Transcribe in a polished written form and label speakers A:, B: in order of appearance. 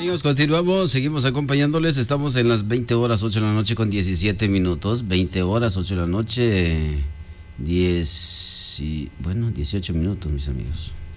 A: amigos, continuamos, seguimos acompañándoles. Estamos en las 20 horas 8 de la noche con 17 minutos. 20 horas 8 de la noche, 18 minutos, mis amigos.